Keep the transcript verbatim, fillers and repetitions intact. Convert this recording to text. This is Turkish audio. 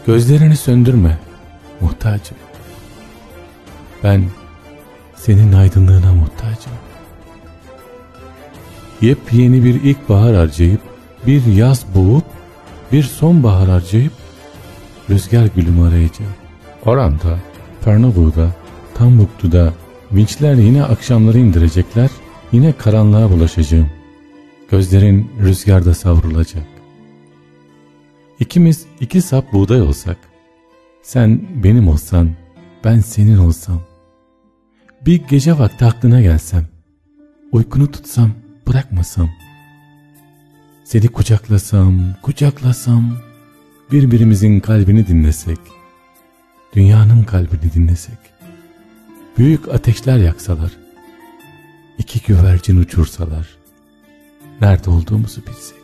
Gözlerini söndürme muhtacım. Ben senin aydınlığına muhtacım. Yepyeni bir ilkbahar harcayıp, bir yaz boğup, bir sonbahar harcayıp, rüzgar gülümü arayacağım. Oran'da, Pernambuc'da, Timbuktu'da vinçler yine akşamları indirecekler, yine karanlığa bulaşacağım. Gözlerin rüzgarda savrulacak. İkimiz iki sap buğday olsak, sen benim olsan, ben senin olsam, bir gece vakti aklına gelsem, uykunu tutsam, bırakmasam, seni kucaklasam, kucaklasam, birbirimizin kalbini dinlesek, dünyanın kalbini dinlesek, büyük ateşler yaksalar, iki güvercin uçursalar, nerede olduğumuzu bilsek.